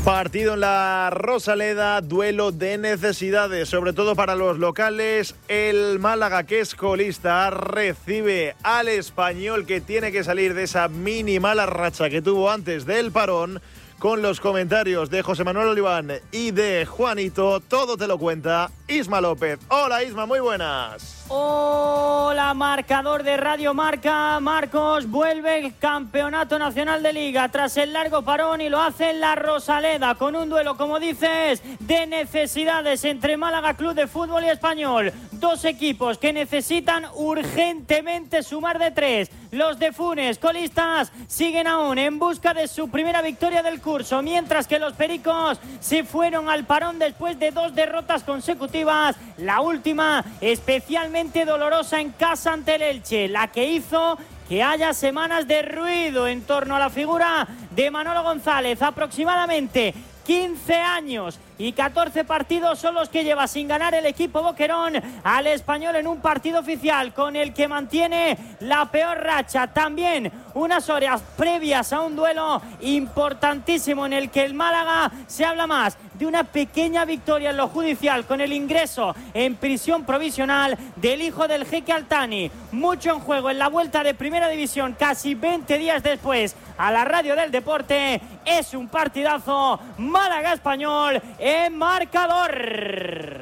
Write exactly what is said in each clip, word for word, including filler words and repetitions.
Partido en la Rosaleda, duelo de necesidades, sobre todo para los locales. El Málaga, que es colista, recibe al Español, que tiene que salir de esa mini mala racha que tuvo antes del parón. Con los comentarios de José Manuel Oliván y de Juanito, todo te lo cuenta Isma López. Hola Isma, muy buenas. Hola, marcador de Radio Marca. Marcos, vuelve el Campeonato Nacional de Liga tras el largo parón y lo hace en la Rosaleda con un duelo, como dices, de necesidades entre Málaga Club de Fútbol y Español. Dos equipos que necesitan urgentemente sumar de tres. Los de Funes, colistas, siguen aún en busca de su primera victoria del curso, mientras que los Pericos se fueron al parón después de dos derrotas consecutivas. La última especialmente dolorosa en casa ante el Elche, la que hizo que haya semanas de ruido en torno a la figura de Manolo González. Aproximadamente quince años y catorce partidos son los que lleva sin ganar el equipo boquerón al Español en un partido oficial con el que mantiene la peor racha. También unas horas previas a un duelo importantísimo en el que el Málaga se habla más de una pequeña victoria en lo judicial con el ingreso en prisión provisional del hijo del Jeque Altani. Mucho en juego en la vuelta de Primera División casi veinte días después a la radio del deporte. Es un partidazo Málaga-Español en marcador.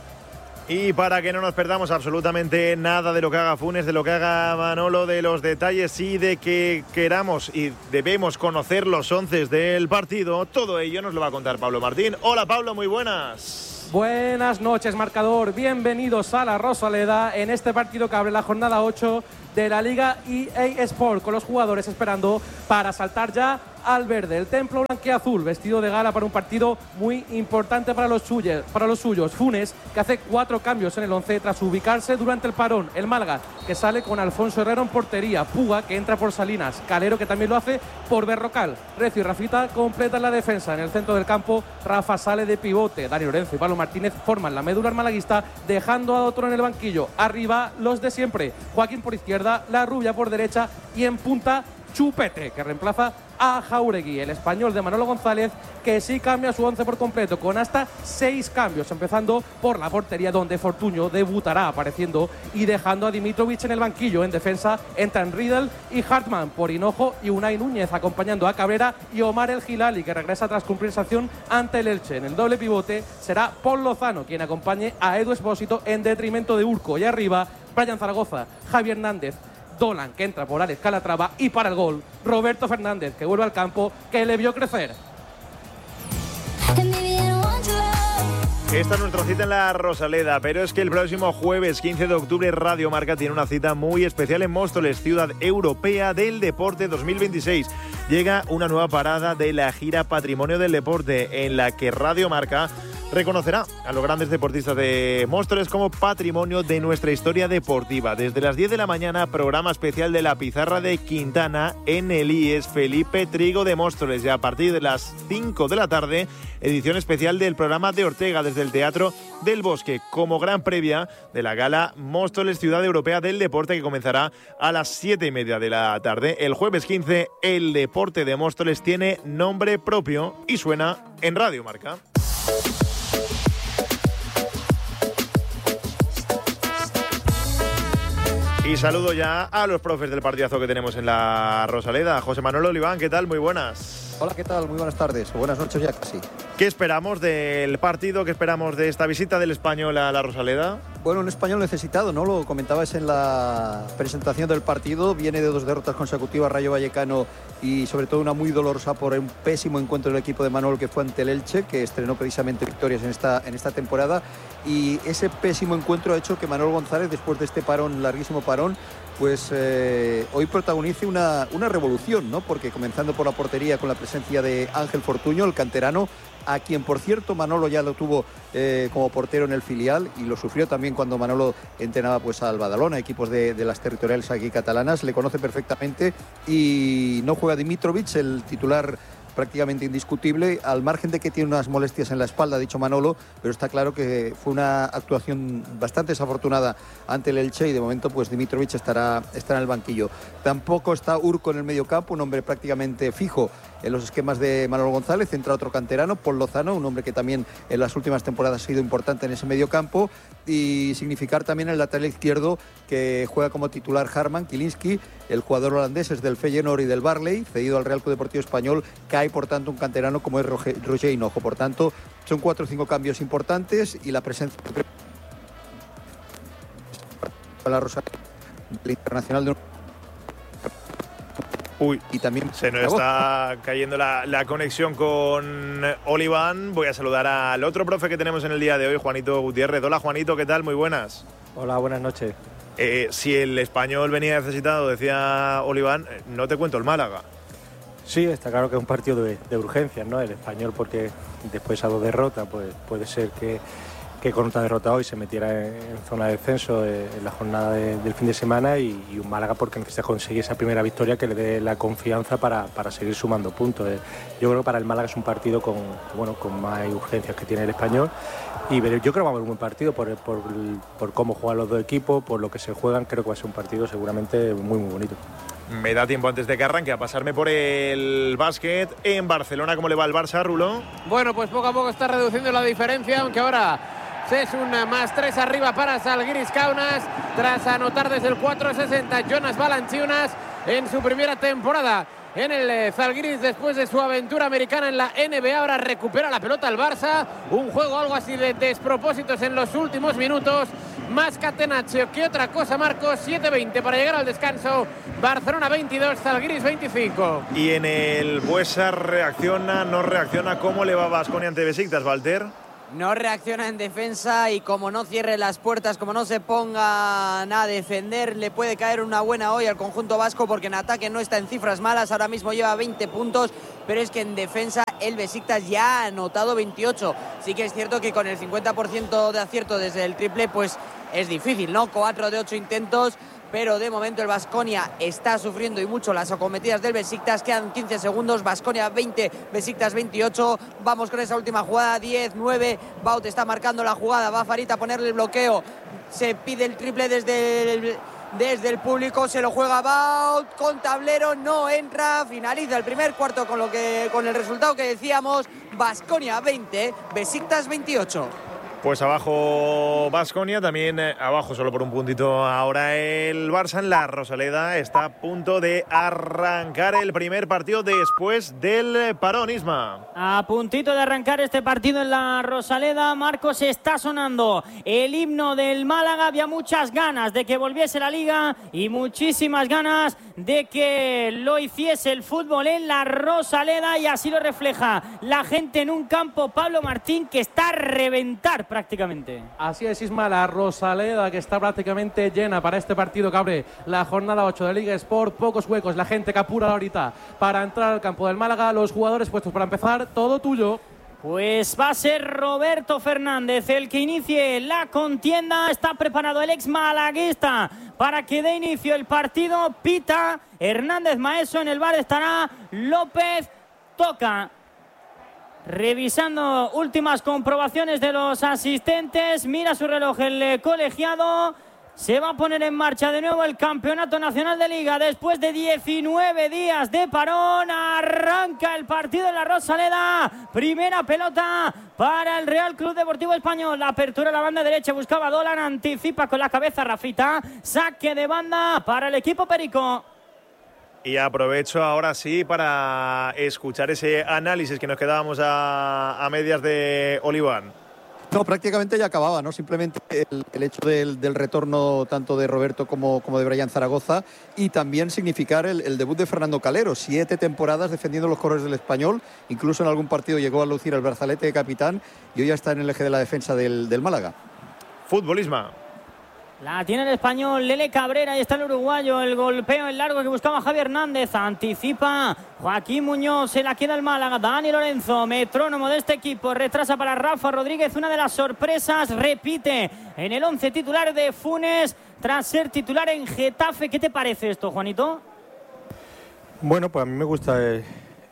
Y para que no nos perdamos absolutamente nada de lo que haga Funes, de lo que haga Manolo, de los detalles y de que queramos y debemos conocer los once del partido, todo ello nos lo va a contar Pablo Martín. Hola Pablo, muy buenas. Buenas noches, marcador. Bienvenidos a la Rosaleda en este partido que abre la jornada ocho de la Liga E A Sport, con los jugadores esperando para saltar ya al verde. El templo blanqueazul, vestido de gala para un partido muy importante para los suyos. Para los suyos. Funes, que hace cuatro cambios en el once tras ubicarse durante el parón. El Málaga, que sale con Alfonso Herrero en portería. Puga, que entra por Salinas. Calero, que también lo hace por Berrocal. Recio y Rafita completan la defensa. En el centro del campo, Rafa sale de pivote. Dani Lorenzo y Pablo Martínez forman la medular malaguista, dejando a otro en el banquillo. Arriba, los de siempre. Joaquín por izquierda, La Rubia por derecha y en punta, Chupete, que reemplaza a Jauregui. El Español de Manolo González, que sí cambia su once por completo, con hasta seis cambios, empezando por la portería, donde Fortuño debutará apareciendo y dejando a Dimitrovic en el banquillo. En defensa entran Riedel y Hartmann por Hinojo y Unai Núñez, acompañando a Cabrera y Omar El Gilali, que regresa tras cumplir sanción ante el Elche. En el doble pivote será Paul Lozano quien acompañe a Edu Espósito en detrimento de Urco. Y arriba, Brian Zaragoza, Javier Hernández, Dolan, que entra por Alex Calatrava, y para el gol, Roberto Fernández, que vuelve al campo, que le vio crecer. Esta es nuestra cita en la Rosaleda, pero es que el próximo jueves quince de octubre Radio Marca tiene una cita muy especial en Móstoles, Ciudad Europea del Deporte dos mil veintiséis. Llega una nueva parada de la gira Patrimonio del Deporte, en la que Radio Marca reconocerá a los grandes deportistas de Móstoles como patrimonio de nuestra historia deportiva. Desde las diez de la mañana, programa especial de La Pizarra de Quintana en el I E S Felipe Trigo de Móstoles. Y a partir de las cinco de la tarde, edición especial del programa de Ortega desde el Teatro del Bosque, como gran previa de la gala Móstoles Ciudad Europea del Deporte, que comenzará a las siete y media de la tarde. El jueves quince, el deporte de Móstoles tiene nombre propio y suena en Radio Marca. Y saludo ya a los profes del partidazo que tenemos en la Rosaleda. José Manuel Oliván, ¿qué tal? Muy buenas. Hola, ¿qué tal? Muy buenas tardes, o buenas noches ya casi. ¿Qué esperamos del partido? ¿Qué esperamos de esta visita del Español a la Rosaleda? Bueno, un Español necesitado, ¿no? Lo comentabas en la presentación del partido. Viene de dos derrotas consecutivas, Rayo Vallecano, y sobre todo una muy dolorosa por un pésimo encuentro del equipo de Manolo, que fue ante el Elche, que estrenó precisamente victorias en esta, en esta temporada. Y ese pésimo encuentro ha hecho que Manolo González, después de este parón, larguísimo parón, pues eh, hoy protagonice una, una revolución, ¿no? Porque comenzando por la portería con la presencia de Ángel Fortuño, el canterano, a quien por cierto Manolo ya lo tuvo eh, como portero en el filial y lo sufrió también cuando Manolo entrenaba pues al Badalona, equipos de, de las territoriales aquí catalanas, le conoce perfectamente. Y no juega Dimitrovic, el titular prácticamente indiscutible, al margen de que tiene unas molestias en la espalda, ha dicho Manolo, pero está claro que fue una actuación bastante desafortunada ante el Elche y de momento pues Dimitrovic estará, estará en el banquillo. Tampoco está Urco en el mediocampo, un hombre prácticamente fijo en los esquemas de Manuel González. Entra otro canterano, Paul Lozano, un hombre que también en las últimas temporadas ha sido importante en ese medio campo, y significar también el lateral izquierdo que juega como titular Harman Kielinski, el jugador holandés es del Feyenoord y del Barley, cedido al Real Club Deportivo Español. Cae por tanto un canterano como es Roger Hinojo. Por tanto, son cuatro o cinco cambios importantes y la presencia de la Rosa del Internacional de un... Uy, y también se nos está cayendo la, la conexión con Oliván. Voy a saludar al otro profe que tenemos en el día de hoy, Juanito Gutiérrez. Hola Juanito, ¿qué tal? Muy buenas. Hola, buenas noches. Eh, si el Español venía necesitado, decía Oliván, no te cuento el Málaga. Sí, está claro que es un partido de, de urgencias, ¿no? El Español, porque después a dos derrotas, pues puede ser que, que con otra derrota hoy se metiera en, en zona de descenso eh, en la jornada de, del fin de semana, y, y un Málaga porque necesita conseguir esa primera victoria que le dé la confianza para, para seguir sumando puntos. Eh, yo creo que para el Málaga es un partido con, bueno, con más urgencias que tiene el Español, y yo creo que va a haber un buen partido por, por, por cómo juegan los dos equipos, por lo que se juegan. Creo que va a ser un partido seguramente muy, muy bonito. Me da tiempo antes de que arranque a pasarme por el básquet en Barcelona. ¿Cómo le va el Barça, Rulo? Bueno, pues poco a poco está reduciendo la diferencia, aunque ahora es un más tres arriba para Žalgiris Kaunas, tras anotar desde el cuatro sesenta Jonas Valanciunas en su primera temporada en el Žalgiris después de su aventura americana en la N B A. Ahora recupera la pelota el Barça, un juego algo así de despropósitos en los últimos minutos, más catenaccio que otra cosa. Marcos, siete veinte para llegar al descanso. Barcelona veintidós, Žalgiris veinticinco. Y en el Buesa reacciona, no reacciona. ¿Cómo le va Baskonia ante Besiktas, Walter? No reacciona en defensa, y como no cierre las puertas, como no se pongan a defender, le puede caer una buena hoy al conjunto vasco, porque en ataque no está en cifras malas, ahora mismo lleva veinte puntos, pero es que en defensa el Besiktas ya ha anotado veintiocho. Sí que es cierto que con el cincuenta por ciento de acierto desde el triple pues es difícil, ¿no? cuatro de ocho intentos, pero de momento el Baskonia está sufriendo y mucho las acometidas del Besiktas. Quedan quince segundos, Baskonia veinte, Besiktas veintiocho. Vamos con esa última jugada, diez nueve. Baut está marcando la jugada, va Farid a ponerle el bloqueo. Se pide el triple desde el, desde el público, se lo juega Baut con tablero, no entra. Finaliza el primer cuarto con, lo que, con el resultado que decíamos, Baskonia veinte, Besiktas veintiocho. Pues abajo Baskonia, también eh, abajo solo por un puntito ahora el Barça. En la Rosaleda está a punto de arrancar el primer partido después del parón, Isma. A puntito de arrancar este partido en la Rosaleda, Marcos, está sonando el himno del Málaga. Había muchas ganas de que volviese la Liga y muchísimas ganas de que lo hiciese el fútbol en la Rosaleda, y así lo refleja la gente en un campo, Pablo Martín, que está a reventar prácticamente. Así es, Isma, la Rosaleda que está prácticamente llena para este partido que abre la jornada ocho de Liga Sport. Pocos huecos, la gente que apura ahorita para entrar al campo del Málaga. Los jugadores puestos para empezar, todo tuyo. Pues va a ser Roberto Fernández el que inicie la contienda. Está preparado el ex malaguista para que dé inicio el partido. Pita Hernández Maeso, en el bar estará López. Toca, revisando últimas comprobaciones de los asistentes, mira su reloj el colegiado. Se va a poner en marcha de nuevo el Campeonato Nacional de Liga después de diecinueve días de parón. Arranca el partido en la Rosaleda. Primera pelota para el Real Club Deportivo Español. La apertura a la banda derecha, buscaba Dolan, anticipa con la cabeza Rafita. Saque de banda para el equipo perico. Y aprovecho ahora sí para escuchar ese análisis que nos quedábamos a, a medias de Oliván. No, prácticamente ya acababa, ¿no? Simplemente el, el hecho del, del retorno tanto de Roberto como, como de Brian Zaragoza, y también significar el, el debut de Fernando Calero. Siete temporadas defendiendo los colores del Español, incluso en algún partido llegó a lucir el brazalete de capitán, y hoy ya está en el eje de la defensa del, del Málaga. Futbolismo. La tiene el Español, Lele Cabrera, ahí está el uruguayo, el golpeo en largo que buscaba Javi Hernández, anticipa Joaquín Muñoz, se la queda el Málaga, Dani Lorenzo, metrónomo de este equipo, retrasa para Rafa Rodríguez, una de las sorpresas, repite en el once titular de Funes, tras ser titular en Getafe. ¿Qué te parece esto, Juanito? Bueno, pues a mí me gusta el,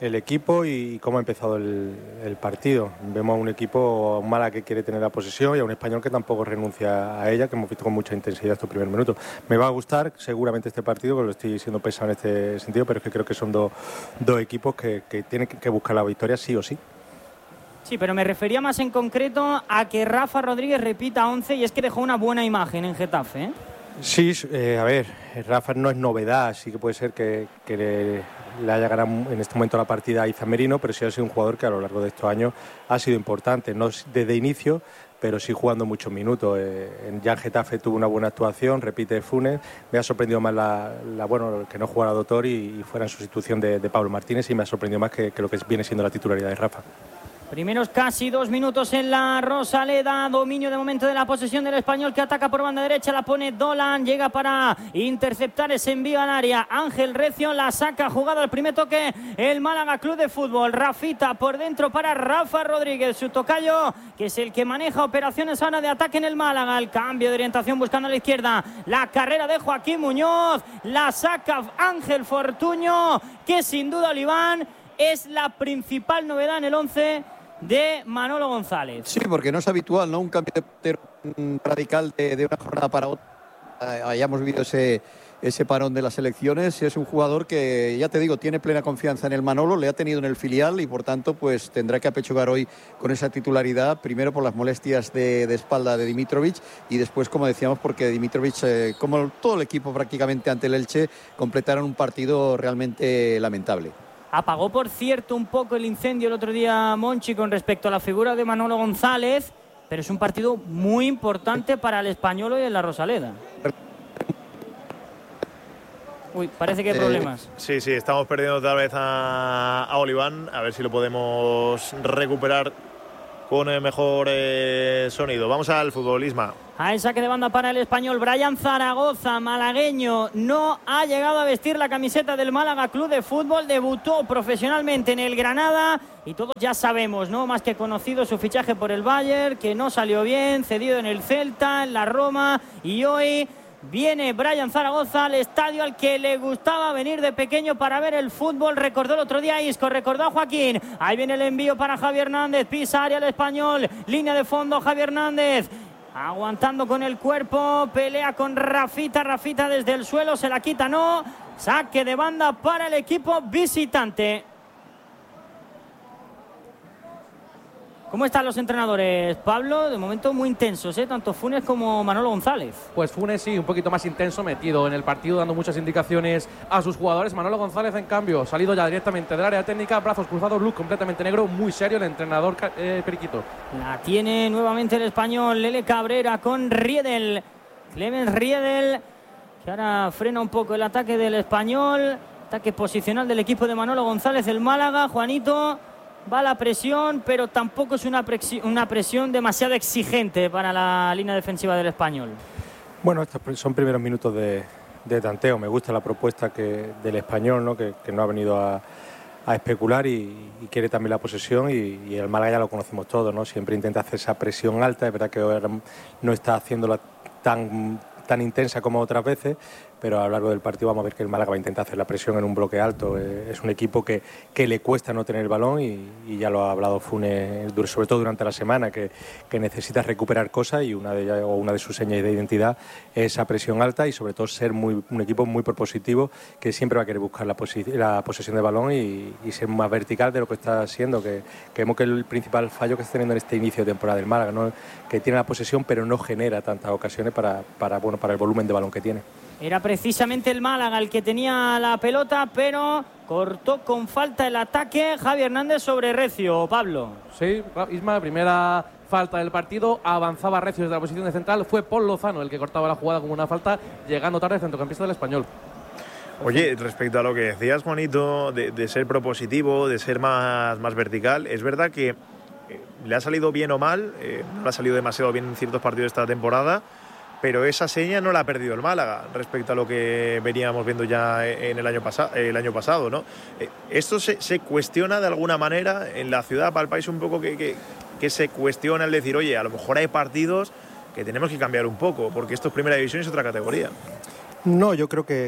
el equipo y cómo ha empezado el, el partido. Vemos a un equipo, a un Málaga que quiere tener la posesión y a un Español que tampoco renuncia a ella, que hemos visto con mucha intensidad estos primeros minutos. Me va a gustar seguramente este partido, porque lo estoy siendo pesado en este sentido, pero es que creo que son dos, dos equipos que, que tienen que buscar la victoria sí o sí. Sí, pero me refería más en concreto a que Rafa Rodríguez repita once y es que dejó una buena imagen en Getafe, ¿eh? Sí, eh, a ver, Rafa no es novedad, sí que puede ser que, que le, le haya ganado en este momento la partida a Izan Merino, pero sí ha sido un jugador que a lo largo de estos años ha sido importante, no desde inicio, pero sí jugando muchos minutos. Eh, en ya en Getafe tuvo una buena actuación, repite Funes, me ha sorprendido más la, la bueno, que no jugara Doctor y, y fuera en sustitución de, de Pablo Martínez, y me ha sorprendido más que, que lo que viene siendo la titularidad de Rafa. Primeros casi dos minutos en la Rosaleda, dominio de momento de la posesión del Español, que ataca por banda derecha, la pone Dolan, llega para interceptar ese envío al área, Ángel Recio la saca, jugada al primer toque el Málaga Club de Fútbol, Rafita por dentro para Rafa Rodríguez, su tocayo, que es el que maneja operaciones ahora de ataque en el Málaga, el cambio de orientación buscando a la izquierda, la carrera de Joaquín Muñoz, la saca Ángel Fortuño, que sin duda, Oliván, es la principal novedad en el once de Manolo González. Sí, porque no es habitual, ¿no? Un cambio de portero radical de, de una jornada para otra. Eh, hayamos vivido ese, ese parón de las elecciones. Es un jugador que, ya te digo, tiene plena confianza en el Manolo, le ha tenido en el filial y por tanto pues tendrá que apechugar hoy con esa titularidad, primero por las molestias de, de espalda de Dimitrovic y después, como decíamos, porque Dimitrovic, eh, como todo el equipo prácticamente ante el Elche, completaron un partido realmente lamentable. Apagó, por cierto, un poco el incendio el otro día Monchi con respecto a la figura de Manolo González, pero es un partido muy importante para el Español hoy en la Rosaleda. Uy, parece que hay problemas. Eh, sí, sí, estamos perdiendo tal vez a, a Oliván, a ver si lo podemos recuperar con el mejor eh, sonido. Vamos al fútbol, Isma. A el saque de banda para el Español, Brian Zaragoza, malagueño, no ha llegado a vestir la camiseta del Málaga Club de Fútbol, debutó profesionalmente en el Granada y todos ya sabemos, ¿no? Más que conocido su fichaje por el Bayern, que no salió bien, cedido en el Celta, en la Roma, y hoy viene Brian Zaragoza al estadio al que le gustaba venir de pequeño para ver el fútbol. Recordó el otro día a Isco, recordó a Joaquín. Ahí viene el envío para Javi Hernández, pisa área el Español, línea de fondo Javi Hernández. Aguantando con el cuerpo, pelea con Rafita, Rafita desde el suelo, se la quita, no. Saque de banda para el equipo visitante. ¿Cómo están los entrenadores, Pablo? De momento muy intensos, ¿eh? Tanto Funes como Manolo González. Pues Funes sí, un poquito más intenso, metido en el partido, dando muchas indicaciones a sus jugadores. Manolo González, en cambio, salido ya directamente del área técnica, brazos cruzados, look completamente negro, muy serio el entrenador eh, Periquito. La tiene nuevamente el Español, Lele Cabrera con Riedel. Clemens Riedel, que ahora frena un poco el ataque del Español. Ataque posicional del equipo de Manolo González, el Málaga. Juanito, va la presión, pero tampoco es una presión, una presión demasiado exigente para la línea defensiva del Español. Bueno, estos son primeros minutos de, de tanteo. Me gusta la propuesta que, del Español, ¿no? Que, que no ha venido a, a especular y, y quiere también la posesión. Y, y el Málaga ya lo conocemos todos, ¿no? Siempre intenta hacer esa presión alta. Es verdad que ahora no está haciéndola tan, tan intensa como otras veces, pero a lo largo del partido vamos a ver que el Málaga va a intentar hacer la presión en un bloque alto. Eh, es un equipo que, que le cuesta no tener el balón y, y ya lo ha hablado Funes, sobre todo durante la semana, que, que necesita recuperar cosas y una de ellas, o una de sus señas de identidad es esa presión alta y sobre todo ser muy, un equipo muy propositivo que siempre va a querer buscar la, posi la posesión de balón y, y ser más vertical de lo que está siendo, que, que vemos que el principal fallo que está teniendo en este inicio de temporada del Málaga, ¿no? Que tiene la posesión pero no genera tantas ocasiones para, para, bueno, para el volumen de balón que tiene. Era precisamente el Málaga el que tenía la pelota, pero cortó con falta el ataque Javi Hernández sobre Recio. Pablo. Sí, Isma, primera falta del partido. Avanzaba Recio desde la posición de central. Fue Paul Lozano el que cortaba la jugada como una falta, llegando tarde el centrocampista del Español. Oye, respecto a lo que decías, Juanito, de, de ser propositivo, de ser más, más vertical, es verdad que eh, le ha salido bien o mal, eh, no le ha salido demasiado bien en ciertos partidos de esta temporada, pero esa seña no la ha perdido el Málaga respecto a lo que veníamos viendo ya en el año, pasa el año pasado, ¿no? ¿Esto se, se cuestiona de alguna manera en la ciudad, para el país un poco que, que, que se cuestiona el decir, oye, a lo mejor hay partidos que tenemos que cambiar un poco, porque esto es primera división y es otra categoría? No, yo creo que,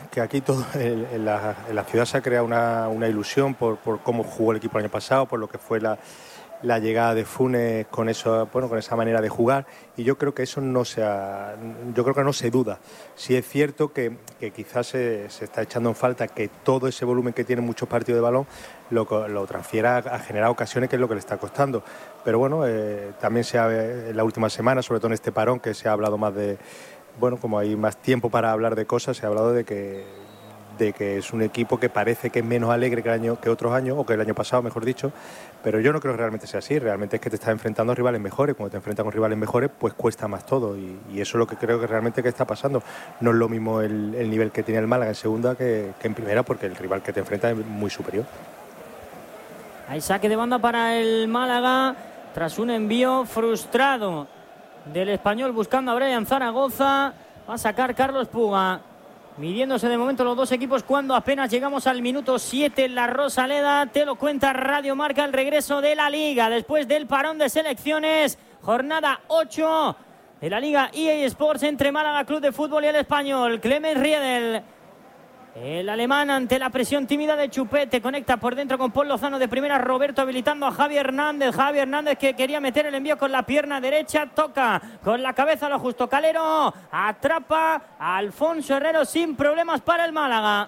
que aquí todo en, en, la, en la ciudad se ha creado una, una ilusión por, por cómo jugó el equipo el año pasado, por lo que fue la, la llegada de Funes con eso, bueno, con esa manera de jugar, y yo creo que eso no se ha, yo creo que no se duda. Sí es cierto que, que quizás se, se está echando en falta que todo ese volumen que tiene muchos partidos de balón lo, lo transfiera a generar ocasiones, que es lo que le está costando. Pero bueno, eh, también se ha, en la última semana, sobre todo en este parón, que se ha hablado más de, bueno, como hay más tiempo para hablar de cosas, se ha hablado de que de que es un equipo que parece que es menos alegre que, el año, que otros años, o que el año pasado, mejor dicho, pero yo no creo que realmente sea así. Realmente es que te estás enfrentando a rivales mejores. Cuando te enfrentas con rivales mejores, pues cuesta más todo, y, y eso es lo que creo que realmente que está pasando. No es lo mismo el, el nivel que tiene el Málaga en segunda que, que en primera, porque el rival que te enfrenta es muy superior. Hay saque de banda para el Málaga tras un envío frustrado del Español buscando a Brian Zaragoza. Va a sacar Carlos Puga. Midiéndose de momento los dos equipos cuando apenas llegamos al minuto siete en la Rosaleda. Te lo cuenta Radio Marca, el regreso de la Liga después del parón de selecciones. Jornada ocho de la Liga E A Sports entre Málaga Club de Fútbol y el Español. Clemens Riedel, el alemán, ante la presión tímida de Chupete, conecta por dentro con Paul Lozano de primera. Roberto habilitando a Javi Hernández. Javi Hernández que quería meter el envío con la pierna derecha. Toca con la cabeza lo justo. Calero atrapa a Alfonso Herrero sin problemas para el Málaga.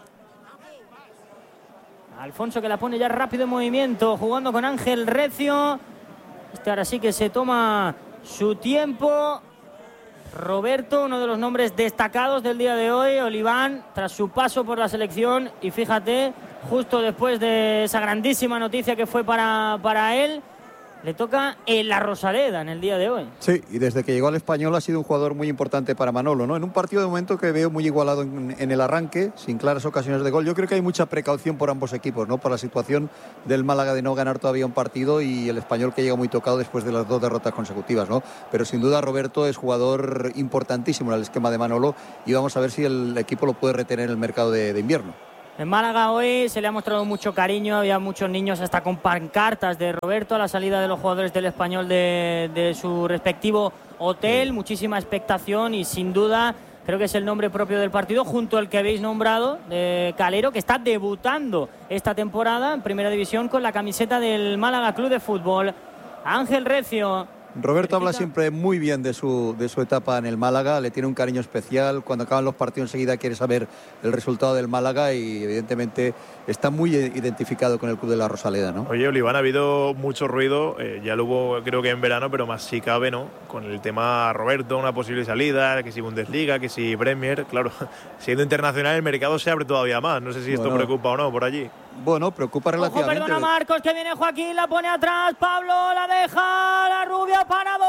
Alfonso que la pone ya rápido en movimiento, jugando con Ángel Recio. Este ahora sí que se toma su tiempo. Roberto, uno de los nombres destacados del día de hoy, Oliván, tras su paso por la selección, y fíjate, justo después de esa grandísima noticia que fue para, para él, le toca en la Rosaleda en el día de hoy. Sí, y desde que llegó al Español ha sido un jugador muy importante para Manolo, ¿no? En un partido de momento que veo muy igualado en, en el arranque, sin claras ocasiones de gol. Yo creo que hay mucha precaución por ambos equipos, ¿no? Por la situación del Málaga de no ganar todavía un partido, y el Español que llega muy tocado después de las dos derrotas consecutivas, ¿no? Pero sin duda Roberto es jugador importantísimo en el esquema de Manolo, y vamos a ver si el equipo lo puede retener en el mercado de, de invierno. En Málaga hoy se le ha mostrado mucho cariño, había muchos niños hasta con pancartas de Roberto a la salida de los jugadores del Español de, de su respectivo hotel, muchísima expectación, y sin duda creo que es el nombre propio del partido, junto al que habéis nombrado, de Calero, que está debutando esta temporada en Primera División con la camiseta del Málaga Club de Fútbol. Ángel Recio. Roberto habla siempre muy bien de su, de su etapa en el Málaga, le tiene un cariño especial. Cuando acaban los partidos enseguida quiere saber el resultado del Málaga, y evidentemente está muy identificado con el club de la Rosaleda, ¿no? Oye, Oliván, ha habido mucho ruido, eh, ya lo hubo creo que en verano, pero más si cabe, ¿no? Con el tema Roberto, una posible salida, que si Bundesliga, que si Premier. Claro, siendo internacional el mercado se abre todavía más. No sé si esto bueno, preocupa o no por allí. Bueno, preocupa relativamente. Ojo, perdona Marcos, que viene Joaquín, la pone atrás, Pablo la deja, la rubia,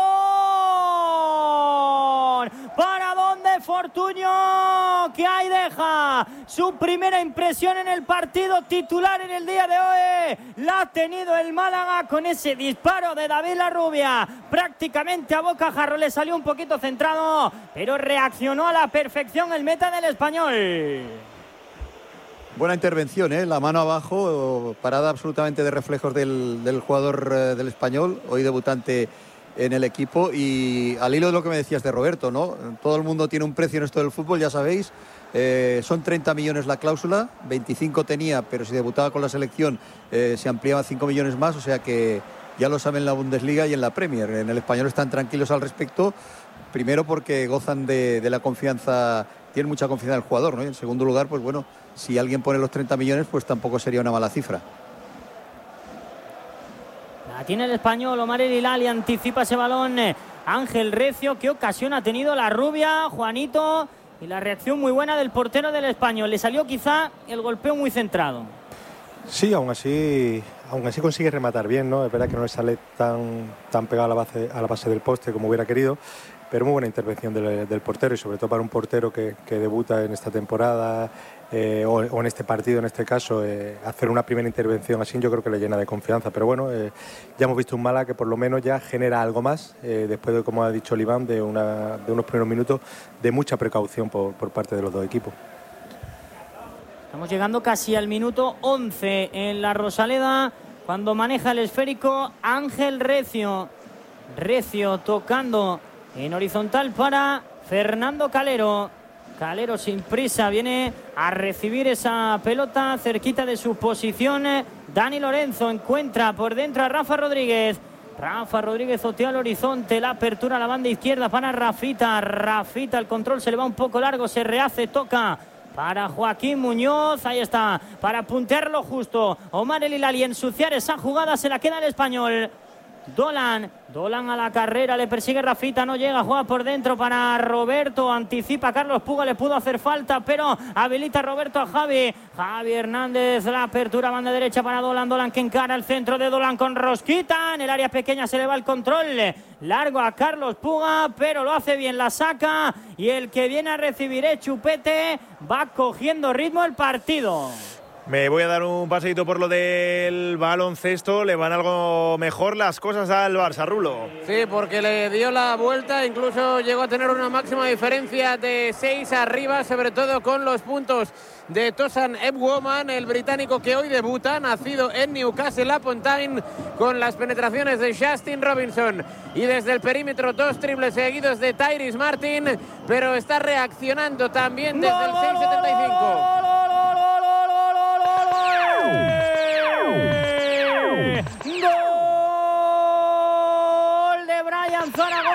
paradón, paradón de Fortuño, que ahí deja su primera impresión en el partido, titular en el día de hoy, la ha tenido el Málaga con ese disparo de David Larrubia, prácticamente a bocajarro, le salió un poquito centrado, pero reaccionó a la perfección el meta del Español. Buena intervención, ¿eh? La mano abajo, parada absolutamente de reflejos del, del jugador eh, del Español, hoy debutante en el equipo. Y al hilo de lo que me decías de Roberto, ¿no? Todo el mundo tiene un precio en esto del fútbol, ya sabéis. Eh, son treinta millones la cláusula, veinticinco tenía, pero si debutaba con la selección eh, se ampliaba cinco millones más, o sea que ya lo saben en la Bundesliga y en la Premier. En el Español están tranquilos al respecto, primero porque gozan de, de la confianza, tienen mucha confianza en el jugador, ¿no? Y en segundo lugar, pues bueno, si alguien pone los treinta millones, pues tampoco sería una mala cifra. La tiene el Español, Omar El Hilali anticipa ese balón. Ángel Recio, qué ocasión ha tenido la rubia, Juanito, y la reacción muy buena del portero del Español. Le salió quizá el golpeo muy centrado. Sí, aún así, aún así consigue rematar bien, ¿no? Es verdad que no le sale tan, tan pegado a la base, a la base del poste como hubiera querido, pero muy buena intervención del, del portero, y sobre todo para un portero que, que debuta en esta temporada eh, o, o en este partido, en este caso, eh, hacer una primera intervención así yo creo que le llena de confianza. Pero bueno, eh, ya hemos visto un Málaga que por lo menos ya genera algo más, eh, después de, como ha dicho Oliván, de, una, de unos primeros minutos de mucha precaución por, por parte de los dos equipos. Estamos llegando casi al minuto once en la Rosaleda, cuando maneja el esférico Ángel Recio. Recio tocando en horizontal para Fernando Calero. Calero sin prisa viene a recibir esa pelota cerquita de su posición. Dani Lorenzo encuentra por dentro a Rafa Rodríguez. Rafa Rodríguez oteó al horizonte, la apertura a la banda izquierda para Rafita. Rafita, el control se le va un poco largo, se rehace, toca para Joaquín Muñoz. Ahí está, para puntearlo justo. Omar El Hilali, ensuciar esa jugada, se la queda el español. Dolan, Dolan a la carrera, le persigue Rafita, no llega, juega por dentro para Roberto, anticipa a Carlos Puga, le pudo hacer falta, pero habilita Roberto a Javi. Javi Hernández, la apertura, banda derecha para Dolan, Dolan que encara el centro de Dolan con Rosquita, en el área pequeña se le va el control, largo a Carlos Puga, pero lo hace bien, la saca, y el que viene a recibir es Chupete, va cogiendo ritmo el partido. Me voy a dar un paseíto por lo del baloncesto. Le van algo mejor las cosas al Barça, Rulo. Sí, porque le dio la vuelta, incluso llegó a tener una máxima diferencia de seis arriba, sobre todo con los puntos de Tosan Ebwoman, el británico que hoy debuta, nacido en Newcastle upon Tyne, con las penetraciones de Justin Robinson. Y desde el perímetro, dos triples seguidos de Tyrese Martin, pero está reaccionando también desde el seis setenta y cinco. ¡Gol de Brian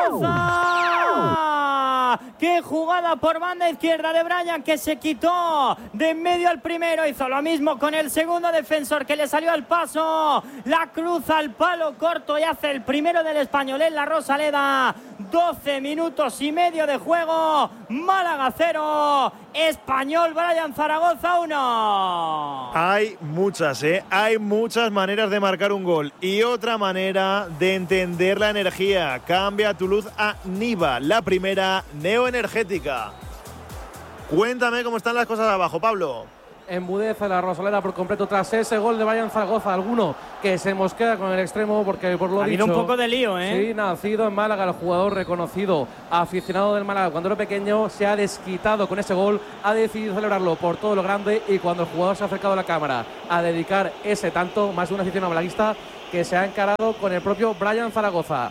Zaragoza! ¡Qué jugada por banda izquierda de Brian, que se quitó de en medio al primero! Hizo lo mismo con el segundo defensor, que le salió al paso. La cruza al palo corto y hace el primero del español en la Rosaleda. doce minutos y medio de juego. Málaga cero, Español Brian Zaragoza uno. Hay muchas, ¿eh? Hay muchas maneras de marcar un gol. Y otra manera de entender la energía. Cambia tu luz a Niva, la primera neoenergética. Cuéntame cómo están las cosas abajo, Pablo. Enmudece la Rosaleda por completo tras ese gol de Brian Zaragoza. Alguno que se mosquea con el extremo porque, por lo ha dicho, habido un poco de lío, ¿eh? Sí, nacido en Málaga, el jugador reconocido, aficionado del Málaga. Cuando era pequeño se ha desquitado con ese gol, ha decidido celebrarlo por todo lo grande, y cuando el jugador se ha acercado a la cámara a dedicar ese tanto, más de una afición malaguista que se ha encarado con el propio Brian Zaragoza.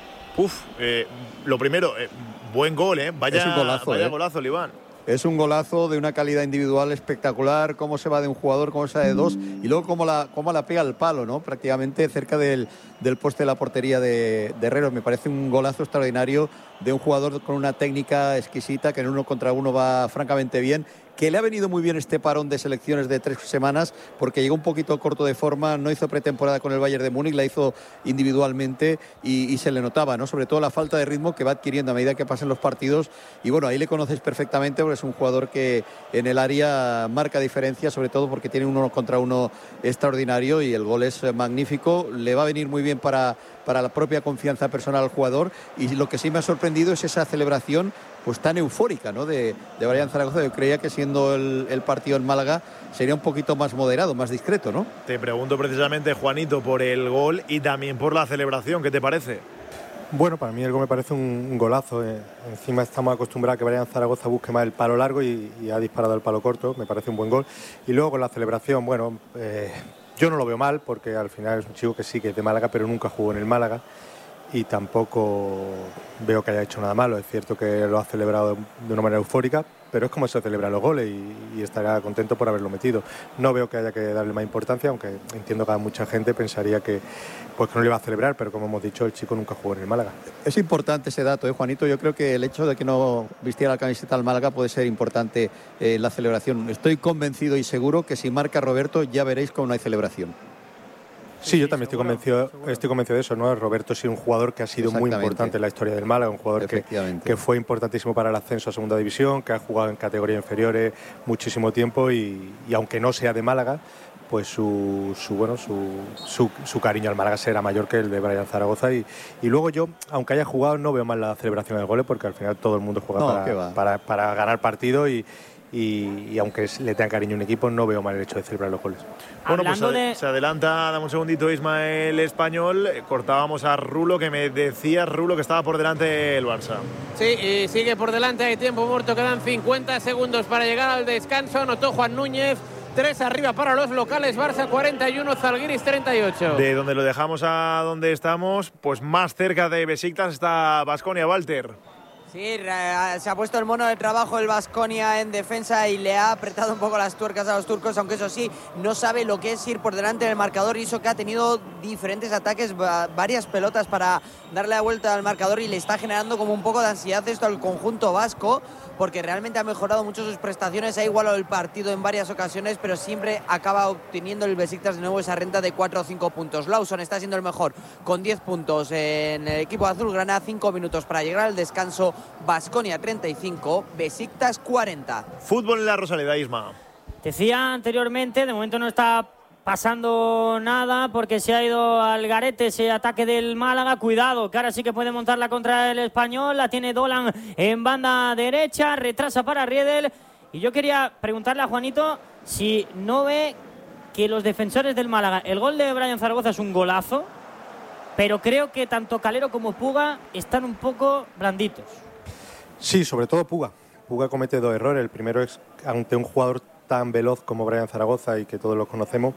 Uf, eh, lo primero, eh, buen gol, ¿eh? Vaya, es un golazo, vaya ¿eh? golazo, Liván. Es un golazo de una calidad individual espectacular, cómo se va de un jugador, cómo se va de dos, y luego cómo la, cómo la pega al palo, ¿no? Prácticamente cerca del, del poste de la portería de, de Herreros. Me parece un golazo extraordinario de un jugador con una técnica exquisita, que en uno contra uno va francamente bien, que le ha venido muy bien este parón de selecciones de tres semanas, porque llegó un poquito corto de forma, no hizo pretemporada con el Bayern de Múnich, la hizo individualmente y, y se le notaba, ¿no? Sobre todo la falta de ritmo que va adquiriendo a medida que pasen los partidos, y bueno, ahí le conoces perfectamente porque es un jugador que en el área marca diferencia, sobre todo porque tiene un uno contra uno extraordinario, y el gol es magnífico, le va a venir muy bien para, para la propia confianza personal al jugador. Y lo que sí me ha sorprendido es esa celebración pues tan eufórica, ¿no? de, de Brian Zaragoza. Yo creía que siendo el, el partido en Málaga sería un poquito más moderado, más discreto, ¿no? Te pregunto precisamente, Juanito, por el gol y también por la celebración. ¿Qué te parece? Bueno, para mí el gol me parece un, un golazo. Eh. Encima estamos acostumbrados a que Brian Zaragoza busque más el palo largo y, y ha disparado el palo corto. Me parece un buen gol. Y luego con la celebración, bueno, eh, yo no lo veo mal, porque al final es un chico que sí que es de Málaga, pero nunca jugó en el Málaga. Y tampoco veo que haya hecho nada malo. Es cierto que lo ha celebrado de una manera eufórica, pero es como se celebran los goles, y, y estará contento por haberlo metido. No veo que haya que darle más importancia, aunque entiendo que a mucha gente pensaría que, pues, que no le iba a celebrar, pero como hemos dicho, el chico nunca jugó en el Málaga. Es importante ese dato, ¿eh, Juanito? Yo creo que el hecho de que no vistiera la camiseta al Málaga puede ser importante en eh, la celebración. Estoy convencido y seguro que si marca Roberto ya veréis cómo no hay celebración. Sí, yo también estoy convencido, estoy convencido de eso, ¿no? Roberto sí, un jugador que ha sido muy importante en la historia del Málaga, un jugador que, que fue importantísimo para el ascenso a segunda división, que ha jugado en categorías inferiores muchísimo tiempo, y, y aunque no sea de Málaga, pues su, su bueno su, su, su cariño al Málaga será mayor que el de Brian Zaragoza. Y, y luego yo, aunque haya jugado, no veo mal la celebración del gol, porque al final todo el mundo juega no, para, para, para ganar partido, y Y, y aunque le tenga cariño a un equipo, no veo mal el hecho de celebrar los goles. Bueno, pues de... se adelanta, dame un segundito, Ismael Español. Cortábamos a Rulo, que me decía, Rulo, que estaba por delante el Barça. Sí, y sigue por delante, hay tiempo muerto, quedan cincuenta segundos para llegar al descanso. Anotó Juan Núñez, tres arriba para los locales, Barça cuarenta y uno, Zalgiris treinta y ocho. De donde lo dejamos a donde estamos, pues más cerca de Besiktas está Baskonia, Walter. Sí, se ha puesto el mono de trabajo el Baskonia en defensa y le ha apretado un poco las tuercas a los turcos, aunque eso sí, no sabe lo que es ir por delante del marcador, y eso que ha tenido diferentes ataques, varias pelotas para darle la vuelta al marcador, y le está generando como un poco de ansiedad esto al conjunto vasco, porque realmente ha mejorado mucho sus prestaciones, ha igualado el partido en varias ocasiones, pero siempre acaba obteniendo el Besiktas de nuevo esa renta de cuatro o cinco puntos. Lawson está siendo el mejor con diez puntos en el equipo azulgrana, cinco minutos para llegar al descanso. Baskonia treinta y cinco, Besiktas cuarenta. Fútbol en la Rosaleda, Isma. Decía anteriormente, de momento no está pasando nada porque se ha ido al garete ese ataque del Málaga. Cuidado, que ahora sí que puede montarla contra el Español. La tiene Dolan en banda derecha, retrasa para Riedel. Y yo quería preguntarle a Juanito si no ve que los defensores del Málaga, el gol de Brian Zaragoza es un golazo, pero creo que tanto Calero como Puga están un poco blanditos. Sí, sobre todo Puga. Puga comete dos errores. El primero es ante un jugador tan veloz como Brian Zaragoza y que todos lo conocemos,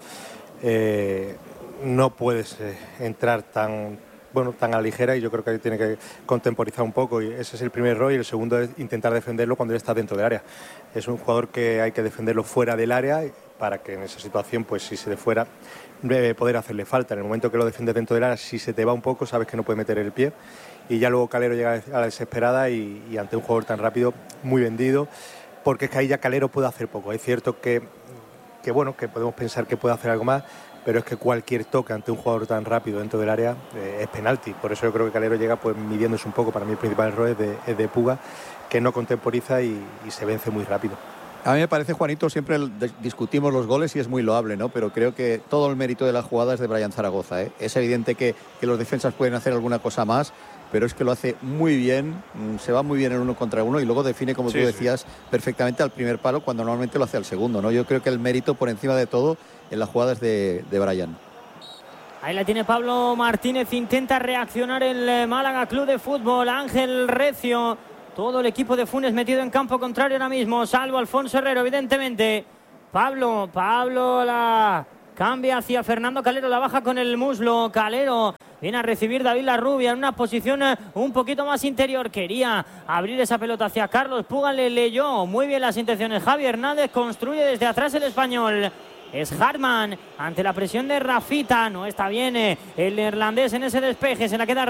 eh, no puedes eh, entrar tan, bueno, tan a la ligera, y yo creo que ahí tiene que contemporizar un poco, y ese es el primer error, y el segundo es intentar defenderlo cuando él está dentro del área. Es un jugador que hay que defenderlo fuera del área para que en esa situación, pues si se de fuera, debe poder hacerle falta. En el momento que lo defiendes dentro del área, si se te va un poco, sabes que no puede meter el pie, y ya luego Calero llega a la desesperada y, y ante un jugador tan rápido, muy vendido, porque es que ahí ya Calero puede hacer poco. Es cierto que, que, bueno, que podemos pensar que puede hacer algo más, pero es que cualquier toque ante un jugador tan rápido dentro del área eh, es penalti. Por eso yo creo que Calero llega pues midiéndose un poco. Para mí el principal error es de, es de Puga, que no contemporiza y, y se vence muy rápido. A mí me parece, Juanito, siempre discutimos los goles y es muy loable, ¿no? Pero creo que todo el mérito de la jugada es de Brian Zaragoza, ¿eh? Es evidente que, que los defensas pueden hacer alguna cosa más, pero es que lo hace muy bien, se va muy bien en uno contra uno y luego define, como sí, tú decías, sí, perfectamente al primer palo, cuando normalmente lo hace al segundo, ¿no? Yo creo que el mérito por encima de todo en las jugadas de, de Brian. Ahí la tiene Pablo Martínez, intenta reaccionar el Málaga Club de Fútbol. Ángel Recio, todo el equipo de Funes metido en campo contrario ahora mismo, salvo Alfonso Herrero, evidentemente. Pablo, Pablo la cambia hacia Fernando Calero, la baja con el muslo. Calero viene a recibir David Larrubia en una posición un poquito más interior. Quería abrir esa pelota hacia Carlos Puga, le leyó muy bien las intenciones Javi Hernández, construye desde atrás el español. Es Hartmann ante la presión de Rafita, no está bien el neerlandés en ese despeje, se la queda